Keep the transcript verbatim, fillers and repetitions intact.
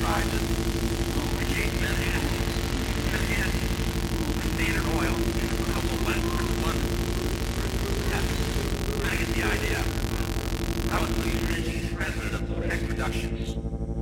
arrived at Cape Manhattan. Manhattan. Standard Oil. A couple of went to London. That's, I get the idea. I was the United States president of Tech Productions.